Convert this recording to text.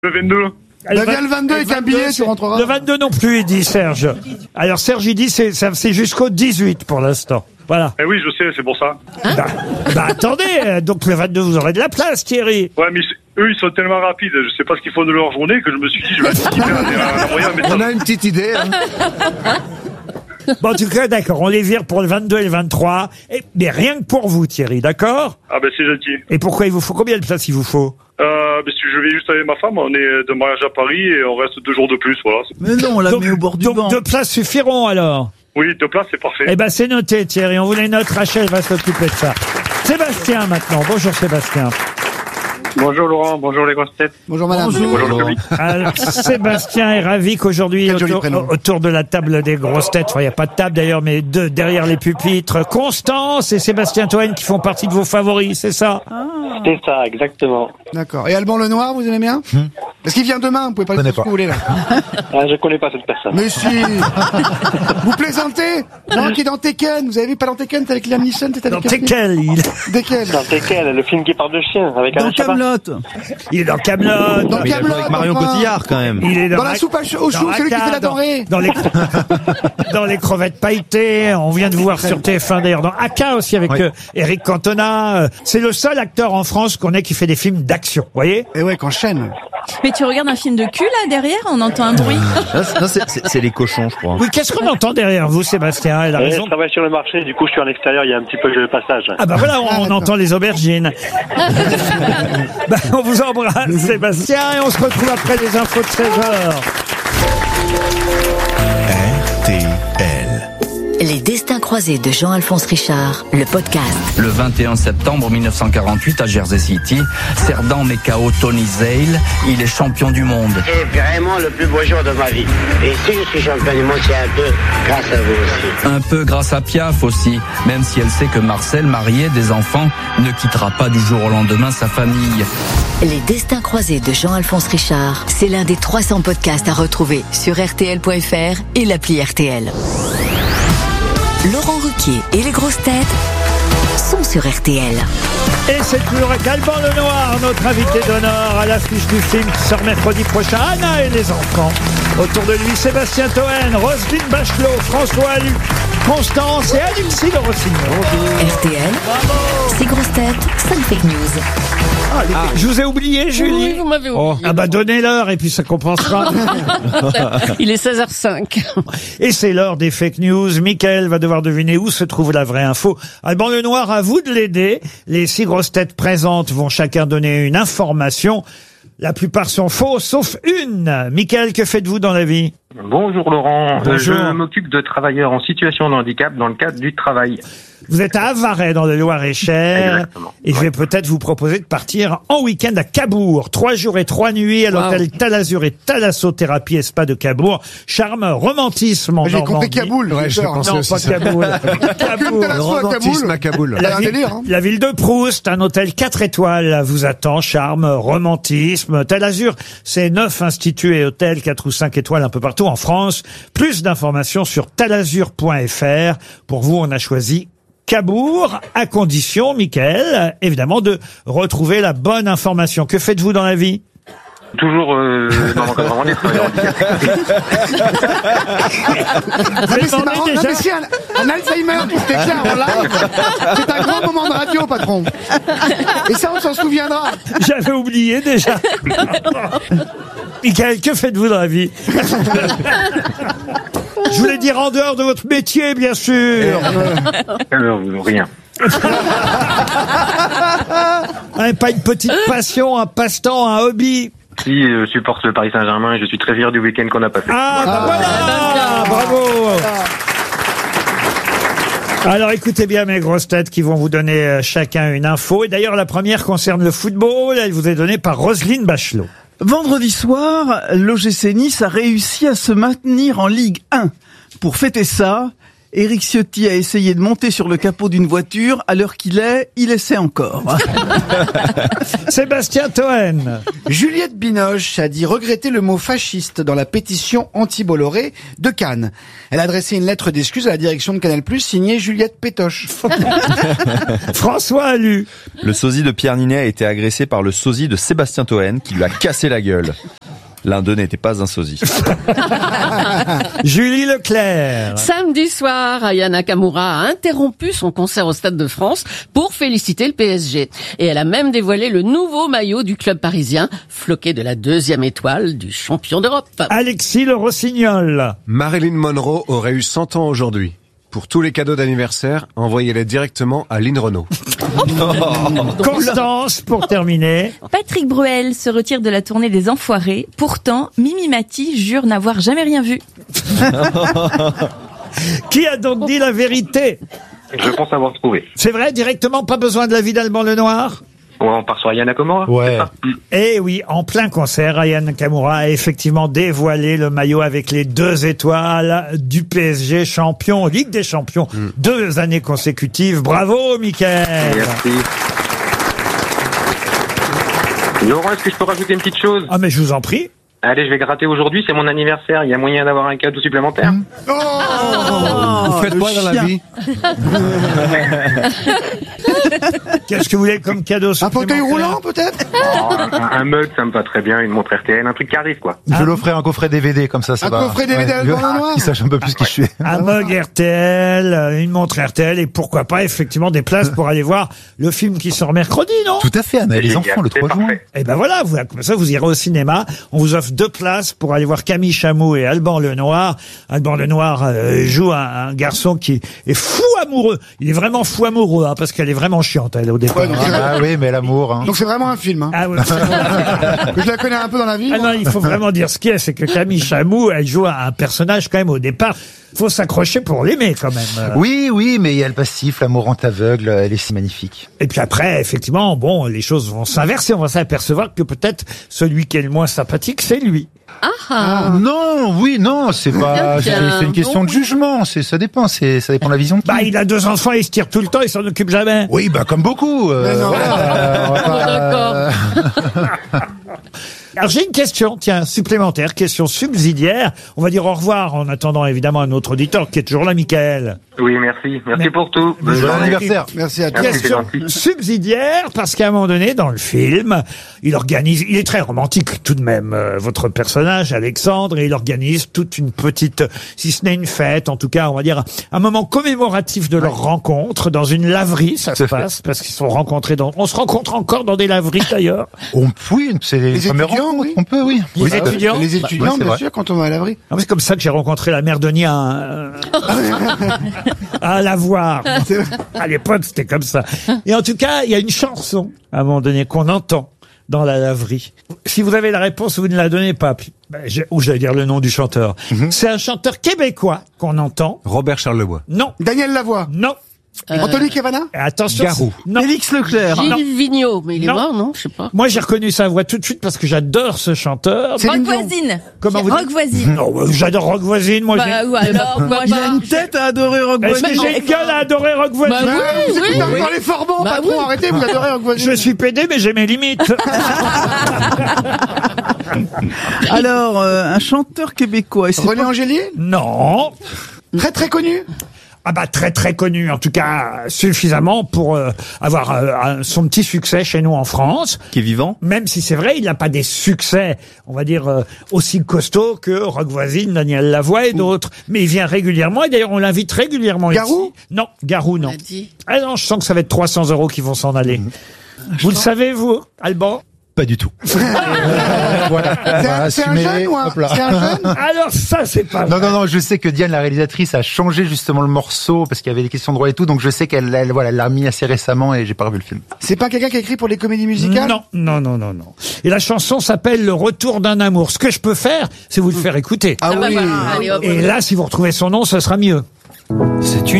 Le 22. Viens le 22 avec un billet, tu rentreras. Le 22 non plus, il dit Serge. Alors Serge, il dit c'est jusqu'au 18 pour l'instant. Voilà. Eh oui, je sais, c'est pour ça. Attendez, donc le 22, vous aurez de la place, Thierry. Ouais, mais eux, ils sont tellement rapides. Je sais pas ce qu'ils font de leur journée que je me suis dit, je vais anticiper un moyen. On a une petite idée. Hein. Bon, en tout cas, d'accord, on les vire pour le 22 et le 23. Mais rien que pour vous, Thierry, d'accord? Ah ben c'est gentil. Et pourquoi il vous faut combien de places il vous faut? Parce que je vais juste avec ma femme, on est de mariage à Paris et on reste 2 jours de plus, voilà. Mais non, on l'a mis au bord du banc. Donc 2 places suffiront alors? Oui, 2 places, c'est parfait. Eh ben c'est noté, Thierry, on vous les note, Rachel va s'occuper de ça. Sébastien maintenant, bonjour Sébastien. Bonjour Laurent, bonjour les grosses têtes. Bonjour madame. Bonjour le public. Alors, Sébastien est ravi qu'aujourd'hui, autour de la table des grosses têtes, enfin il n'y a pas de table d'ailleurs, mais derrière les pupitres, Constance et Sébastien Toen qui font partie de vos favoris, c'est ça? C'est ça, exactement. D'accord. Et Alban Lenoir, vous aimez bien? Parce qu'il vient demain, vous pouvez pas le dire ce que vous voulez là. Ah, je connais pas cette personne. Mais si. Vous plaisantez? Non, qui est dans Tekken. Vous avez vu pas dans Tekken, c'est avec Liam Neeson, c'est avec Dans Tekken, Tekken. Dans Tekken, le film qui parle de chien, avec Dans Alain Chabat. Camelot. il est dans Camelot. Dans Camelot, avec Marion enfin. Cotillard quand même. Il est Dans la soupe au chou, celui qui fait la denrée. Dans les crevettes pailletées. On vient de voir sur TF1 d'ailleurs dans Aka aussi avec Eric Cantona. C'est le seul acteur en France qu'on ait qui fait des films d'action, vous voyez? Et ouais, qu'enchaîne. Mais tu regardes un film de cul là derrière, on entend un bruit. Non, c'est les cochons, je crois. Oui, qu'est-ce qu'on entend derrière vous, Sébastien? Elle a raison. Je travaille sur le marché, du coup je suis en extérieur, il y a un petit peu de passage. Ah bah voilà, on entend les aubergines. On vous embrasse, Sébastien, et on se retrouve après les infos de 16h. RTL. Les destins croisés de Jean-Alphonse Richard, le podcast. Le 21 septembre 1948 à Jersey City, Cerdan met KO Tony Zale, il est champion du monde. C'est vraiment le plus beau jour de ma vie. Et si je suis champion du monde, c'est un peu grâce à vous aussi. Un peu grâce à Piaf aussi, même si elle sait que Marcel, marié, des enfants, ne quittera pas du jour au lendemain sa famille. Les destins croisés de Jean-Alphonse Richard, c'est l'un des 300 podcasts à retrouver sur RTL.fr et l'appli RTL. Laurent Ruquier et les grosses têtes sont sur RTL. Et c'est toujours Alban Lenoir, notre invité d'honneur à l'affiche du film qui sort mercredi prochain, Anna et les enfants. Autour de lui, Sébastien Toen, Roselyne Bachelot, François Luc, Constance et Alexis de Rossignol. RTL, ces grosses têtes, sans fake news. Je vous ai oublié, Julie. Oui, vous m'avez oublié. Ah bah donnez l'heure et puis ça compensera. Il est 16h05. Et c'est l'heure des fake news. Mickaël va devoir deviner où se trouve la vraie info. Alban Lenoir, à vous de l'aider. Les 6 grosses têtes présentes vont chacun donner une information. La plupart sont fausses, sauf une. Mickaël, que faites-vous dans la vie? Bonjour Laurent, Bonjour. je m'occupe de travailleurs en situation de handicap dans le cadre du travail. Vous êtes à Avaray dans le Loir-et-Cher. Exactement. Et je vais peut-être vous proposer de partir en week-end à Cabourg. 3 jours et 3 nuits à l'hôtel Talazur et Thalassothérapie et Spa de Cabourg. Charme, romantisme en J'ai compris Normandie. Kaboul. Ouais, j'ai pensé Non, aussi pas ça. Kaboul. Cabourg. Le romantisme à Kaboul. La un ville, délire, hein. la ville de Proust, un hôtel 4 étoiles vous attend. Charme, romantisme. Talazur, c'est 9 instituts et hôtels 4 ou 5 étoiles un peu partout en France. Plus d'informations sur talazur.fr. Pour vous, on a choisi Cabourg, à condition, Mickaël, évidemment, de retrouver la bonne information. Que faites-vous dans la vie? Toujours dans l'encadrement des travailleurs handicapés. Non, mais c'est marrant. Non, mais c'est un Alzheimer qui se déclare en live. C'est un grand moment de radio, patron. Et ça, on s'en souviendra. J'avais oublié déjà. Mickaël, que faites-vous dans la vie? Je voulais dire en dehors de votre métier, bien sûr. Rien. Pas une petite passion, un passe-temps, un hobby. Si je supporte le Paris Saint-Germain et je suis très fier du week-end qu'on a passé. Ah, bah voilà, bravo. Alors écoutez bien mes grosses têtes qui vont vous donner chacun une info. Et d'ailleurs la première concerne le football. Elle vous est donnée par Roselyne Bachelot. Vendredi soir, l'OGC Nice a réussi à se maintenir en Ligue 1. Pour fêter ça, Éric Ciotti a essayé de monter sur le capot d'une voiture. À l'heure qu'il est, il essaie encore. Sébastien Toen. Juliette Binoche a dit regretter le mot fasciste dans la pétition anti-Bolloré de Cannes. Elle a adressé une lettre d'excuse à la direction de Canal+, signée Juliette Pétoche. François Allu. Le sosie de Pierre Ninet a été agressé par le sosie de Sébastien Toen qui lui a cassé la gueule. L'un d'eux n'était pas un sosie. Julie Leclerc. Samedi soir, Aya Nakamura a interrompu son concert au Stade de France pour féliciter le PSG. Et elle a même dévoilé le nouveau maillot du club parisien, floqué de la 2e étoile du champion d'Europe. Alexis Le Rossignol. Marilyn Monroe aurait eu 100 ans aujourd'hui. Pour tous les cadeaux d'anniversaire, envoyez-les directement à Lynn Renault. Constance, pour terminer. Patrick Bruel se retire de la tournée des Enfoirés. Pourtant, Mimi Mati jure n'avoir jamais rien vu. Qui a donc dit la vérité? Je pense avoir trouvé. C'est vrai, directement, pas besoin de l'avis d'Alban Lenoir? Ouais, on part sur Aya Nakamura. Ouais. Eh oui, en plein concert, Aya Nakamura a effectivement dévoilé le maillot avec les 2 étoiles du PSG champion, Ligue des Champions, 2 années consécutives. Bravo, Mickaël. Merci. Laurent, est-ce que je peux rajouter une petite chose? Ah, mais je vous en prie. Allez, je vais gratter aujourd'hui, c'est mon anniversaire. Il y a moyen d'avoir un cadeau supplémentaire. Vous faites quoi dans la vie? Qu'est-ce que vous voulez comme cadeau Un fauteuil roulant, peut-être? Un mug, ça me va très bien, une montre RTL, un truc qui arrive, quoi. Je vais l'offrir un coffret DVD, comme ça Un va. coffret DVD Alban Lenoir? Qu'il sache un peu plus qui je suis. Un mug RTL, une montre RTL et pourquoi pas effectivement des places pour aller voir le film qui sort mercredi, non? Tout à fait, Anna et les Génial, enfants, le c'est 3 juin. parfait. Et ben voilà, comme ça vous irez au cinéma. On vous offre 2 places pour aller voir Camille Chamou et Alban Lenoir. Alban Lenoir joue un garçon qui est fou amoureux. Il est vraiment fou amoureux, hein, parce qu'elle est vraiment chiante, elle, au départ. Ouais, donc c'est Ah oui, mais l'amour. Hein. Donc c'est vraiment un film. Hein. Ah ouais. Je la connais un peu dans la vie. Ah non, il faut vraiment dire ce qu'il y a, c'est que Camille Chamou, elle joue un personnage quand même au départ. Faut s'accrocher pour l'aimer quand même. Oui, mais il y a le passif, l'amour rend aveugle, elle est si magnifique. Et puis après, effectivement, bon, les choses vont s'inverser. On va s'apercevoir que peut-être celui qui est le moins sympathique, c'est lui. Non, c'est pas, c'est une question de jugement, ça dépend, ça dépend de la vision de qui. Bah, il a 2 enfants, il se tire tout le temps, il s'en occupe jamais. Oui, bah, comme beaucoup. D'accord. Alors j'ai une question, tiens, supplémentaire, question subsidiaire. On va dire au revoir en attendant évidemment un autre auditeur qui est toujours là, Michael. Oui, merci. Merci pour tout. Bonne Bon journée. anniversaire. Merci à toi. Merci, c'est Question gentil. subsidiaire parce qu'à un moment donné dans le film, il est très romantique tout de même, votre personnage Alexandre, et il organise toute une petite, si ce n'est une fête, en tout cas on va dire un moment commémoratif de leur rencontre dans une laverie, ça se passe parce qu'ils sont rencontrés on se rencontre encore dans des laveries d'ailleurs. Oui, c'est les premières rencontres, oui. on peut, oui. Les étudiants. Les étudiants, c'est bien vrai. sûr, quand on va à l'abri. Ah, c'est comme ça que j'ai rencontré la mère de Nia. À la voir. À l'époque, c'était comme ça. Et en tout cas, il y a une chanson, à un moment donné, qu'on entend dans la laverie. Si vous avez la réponse, vous ne la donnez pas. Ou j'allais dire le nom du chanteur. C'est un chanteur québécois qu'on entend. Robert Charlebois. Non. Daniel Lavoie. Non. Anthony Cavana. Attention. Garou. Non. Félix Leclerc. Gilles Vigneault, mais il est Non. mort, non? Je sais pas. Moi, j'ai reconnu sa voix tout de suite parce que j'adore ce chanteur. C'est Rock Dion. voisine. Comment vous Rock dites voisine. Non, j'adore Rock Voisine. Moi, Bah, ou alors, moi, Il a une tête à adorer Rock Est-ce que Voisine. j'ai une gueule à adorer Rock Voisine? Bah oui, Vous oui. écoutez encore les Forbans, Bah patron, oui. arrêtez, vous adorez Rock Voisine. Je suis pédé, mais j'ai mes limites. Alors, un chanteur québécois. Et c'est René pas- Angélier. Non. Très très connu. Ah bah très très connu, en tout cas suffisamment pour avoir son petit succès chez nous en France. Qui est vivant? Même si c'est vrai, il n'a pas des succès, on va dire, aussi costauds que Rock Voisine, Daniel Lavoie et d'autres. Mais il vient régulièrement, et d'ailleurs on l'invite régulièrement Garou ici. Non, Garou non. On a dit. Ah non, je sens que ça va être 300 € qui vont s'en aller. Vous le savez, vous, Alban? Pas du tout. Voilà. C'est un jeune ou un... C'est un jeune. Alors ça, c'est pas vrai. Non, je sais que Diane, la réalisatrice, a changé justement le morceau parce qu'il y avait des questions de droit et tout, donc je sais qu'elle l'a remis assez récemment et j'ai pas revu le film. C'est pas quelqu'un qui écrit pour les comédies musicales. Non. Et la chanson s'appelle Le Retour d'un amour. Ce que je peux faire, c'est vous le faire écouter. Ah Ah bah oui. voilà, allez hop. Et là, si vous retrouvez son nom, ce sera mieux. C'est une